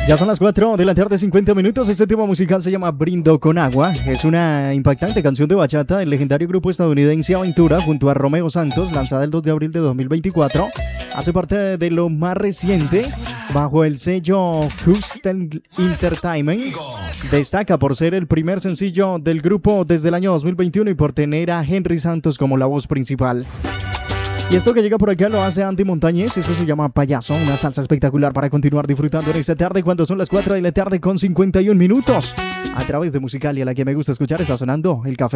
Ya son las 4 de la tarde, 50 minutos. Este tema musical se llama Brindo con Agua. Es una impactante canción de bachata del legendario grupo estadounidense Aventura junto a Romeo Santos, lanzada el 2 de abril de 2024. Hace parte de lo más reciente bajo el sello Houston Entertainment. Destaca por ser el primer sencillo del grupo desde el año 2021 y por tener a Henry Santos como la voz principal. Y esto que llega por acá lo hace Andy Montañez. Eso se llama Payaso, una salsa espectacular para continuar disfrutando en esta tarde cuando son las 4 de la tarde con 51 minutos. A través de Musicalia, la que me gusta escuchar, está sonando el Café